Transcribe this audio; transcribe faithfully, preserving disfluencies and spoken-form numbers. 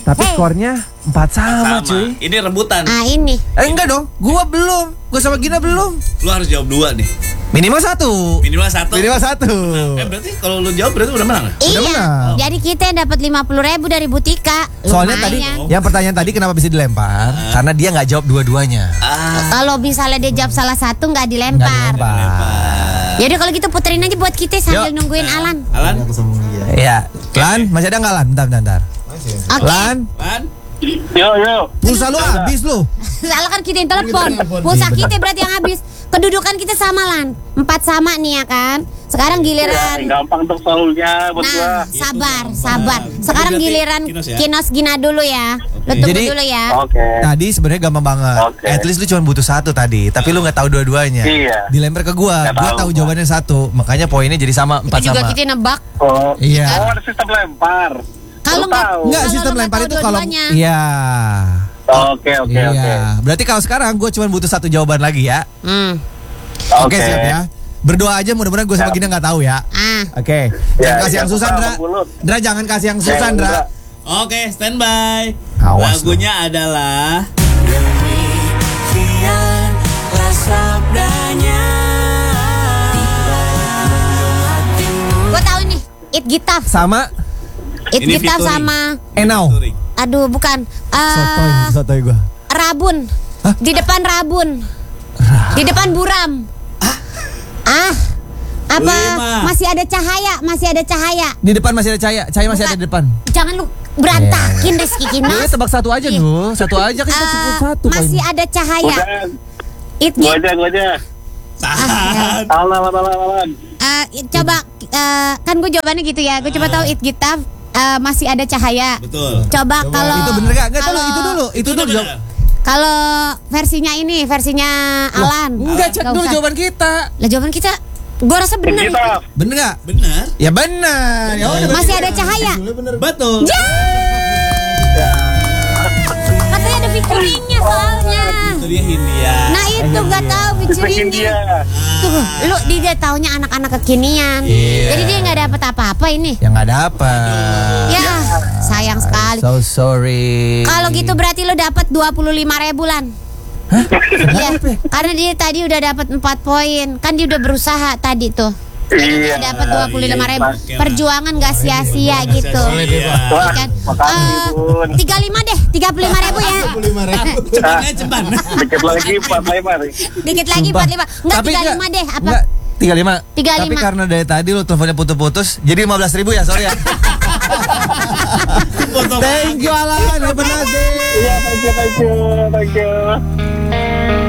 Tapi Hey. skornya empat sama, Sama. cuy. Ini rebutan. Ah ini. Eh enggak dong, gua belum. Gua sama Gina belum. Lu harus jawab dua nih. Minimal satu. Minimal satu. Minimal satu. Eh berarti kalau lu jawab berarti udah menang. Iya. menang. Jadi kita yang dapat lima puluh ribu dari Butika. Soalnya tadi, Lumayan. yang pertanyaan tadi kenapa bisa dilempar? Karena dia nggak jawab dua-duanya. Ah. Kalau misalnya dia jawab salah satu nggak Nggak dilempar. dilempar. Jadi kalau gitu puterin aja buat kita sambil Yuk. nungguin Alan. Alan? Iya. Lan, masih ada nggak Lan? Bentar, bentar, bentar. Oke. Lan, Lan? Yo yo. pulsa lu habis lu. Salah kan kita yang telepon. Pulsa kita berarti yang habis. Kedudukan kita sama Lan. Empat sama nih ya kan. Sekarang Ya, giliran. gampang tuh selalunya buat gua. Nah, sabar, sabar. Sekarang Berarti giliran Kinos ya? Kinos Gina dulu ya. Lu tunggu Jadi- dulu ya. Oke. Tadi sebenarnya gampang banget. Oke. At least lu cuma butuh satu tadi, tapi lu nggak tahu dua-duanya. Iya. Dilempar ke gua, Nggak gua tahu tahu gua. jawabannya satu, makanya poinnya jadi sama empat Itu juga sama. kita nebak. Oh. Iya. Oh, ada sistem lempar. Kalau Baru nggak- tahu. Enggak, Kalau sistem lu nggak lempar tahu itu kalau dua-duanya. iya. Oke oke Iya. oke. Berarti kalau sekarang gua cuma butuh satu jawaban lagi ya. Hmm. Oke, siap ya. Berdoa aja mudah-mudahan gue sama Siap. Gina nggak tahu ya. Ah. Oke. Ya, Jangan kasih ya, yang susah, Bapak Dra. Mulut. Dra jangan kasih yang Ya, susah, Dra. udah. Oke, standby. Awas Lagunya adalah Gue tahu nih. It Gitaf. Sama It Ini Gitaf featuring. sama. Enau. Touring. Aduh, bukan. Eh, Sotoy, sotoy gue. Rabun. Di depan Rabun. Di depan Buram. Ah. Apa? Lima. Masih ada cahaya, masih ada cahaya. Di depan masih ada Cahaya. Cahaya masih Bukan. ada di depan. Jangan lu berantakin Rizky Ya, Kinos. tebak satu aja Iya. dulu. Satu aja kan kita Eh, cukup satu. masih kali. ada cahaya. Udah. It Gua Gitaf. aja gua aja. Saat. Alan alan alan alan. Eh, coba eh, kan gue jawabannya gitu ya. Gue coba tahu It Gitaf eh, masih ada cahaya. Betul. Coba kalau Itu bener gak? Enggak dulu, kalau- itu dulu. Itu, udah dulu. benar. jawab- Kalau versinya ini, versinya Alan. Enggak, cek Nggak dulu usah. jawaban kita. Lah jawaban kita, gue rasa bener. Kita. Bener gak? Benar. Ya bener. Ya udah, Masih ada cahaya. Betul. Katanya ada featuringnya soalnya. Itu dia Hindia. Nah itu gak tahu Bikin featuringnya. dia. Tuh, lu dia taunya anak-anak kekinian. Iya. Jadi dia nggak dapat apa-apa ini. Ya nggak dapat. Ya, sayang sekali. So sorry. Kalau gitu berarti lu dapat dua puluh lima ribu Lan. Iya, karena dia tadi udah dapat empat poin. Kan dia udah berusaha tadi tuh. Iya. Dapat dua puluh lima ribu. Oke lah. Perjuangan gak sia-sia gitu. Iya. Wah, Kan? makasih Bun. tiga puluh lima deh, tiga puluh lima ribu ya. Cepat cepat. Dikit lagi empat lemar. Dikit lagi empat puluh lima. Enggak Tapi tiga puluh lima enggak- deh, apa? enggak, tiga puluh lima. tiga puluh lima. Tapi karena dari tadi lu teleponnya putus-putus, jadi lima belas ribu ya, sorry ya. Foto Thank you Alan, have a nice day. Iya, thank you, thank you, thank you.